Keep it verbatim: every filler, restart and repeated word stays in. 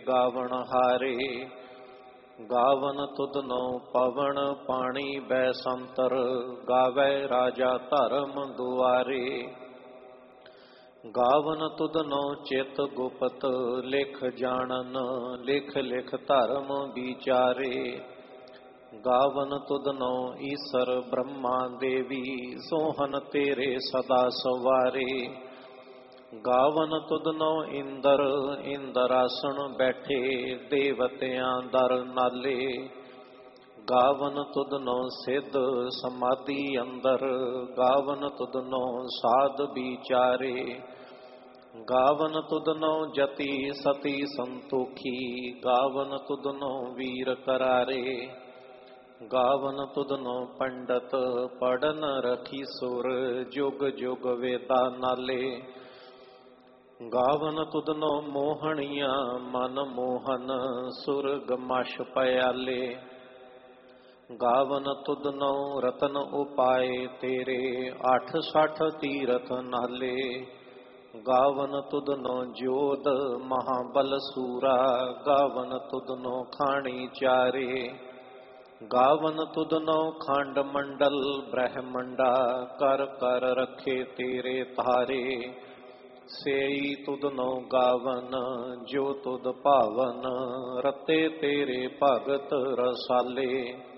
ਗਾਵਣ ਹਾਰੇ। ਗਾਵਨ ਤੁਧਨੋ ਪਵਨ ਪਾਣੀ ਬੈ ਸੰਤਰ, ਗਾਵੈ ਰਾਜਾ ਧਰਮ ਦੁਆਰੇ। ਗਾਵਨ ਤੁਧਨੋ ਚਿਤ ਗੁਪਤ, ਲਿਖ ਜਾਣਨ ਲਿਖ ਲਿਖ ਧਰਮ ਵਿਚਾਰੇ। ਗਾਵਨ ਤੁਧਨੋ ਈਸਰ ਬ੍ਰਹਮਾ ਦੇਵੀ, ਸੋਹਨ ਤੇਰੇ ਸਦਾ ਸਵਾਰੇ। ਗਾਵਨ ਤੁਧਨੋ ਇੰਦਰ ਇੰਦਰਾਸਣ ਬੈਠੇ, ਦੇਵਤਿਆਂ ਦਰ ਨਾਲੇ। ਗਾਵਨ ਤੁਧਨੋ ਸਿੱਧ ਸਮਾਧੀ ਅੰਦਰ, ਗਾਵਨ ਤੁਧਨੋ ਸਾਧ ਵਿਚਾਰੇ। ਗਾਵਨ ਤੁਧਨੋ ਜਤੀ ਸਤੀ ਸੰਤੋਖੀ, ਗਾਵਨ ਤੁਧਨੋ ਵੀਰ ਕਰਾਰੇ। ਗਾਵਨ ਤੁਧਨੋ ਪੰਡਤ ਪੜਨ ਰਖੀ ਸੁਰ, ਜੁਗ ਜੁਗ ਵੇਦਾ ਨਾਲੇ। ਗਾਵਨ ਤੁਧਨੋ ਮੋਹਣੀਆਂ ਮਨ ਮੋਹਨ, ਸੁਰਗ ਮਛ ਪਿਆਲੇ। ਗਾਵਨ ਤੁਧਨੋ ਰਤਨ ਉਪਾਏ ਤੇਰੇ, ਅੱਠ ਸੱਠ ਤੀਰਥ ਨਾਲੇ। ਗਾਵਨ ਤੁਧਨੋ ਜੋਧ ਮਹਾਬਲ ਸੂਰਾ, ਗਾਵਨ ਤੁਧਨੋ ਖਾਣੀ ਚਾਰੇ। ਗਾਵਨ ਤੁਧਨੋ ਖੰਡ ਮੰਡਲ ਬ੍ਰਹਮੰਡਾ, ਕਰ ਕਰ ਰਖੇ ਤੇਰੇ ਤਾਰੇ। ਸੇਈ ਤੁਧਨੋ ਗਾਵਨ ਜੋ ਤੁਧ ਭਾਵਨ, ਰਤੇ ਤੇਰੇ ਭਗਤ ਰਸਾਲੇ।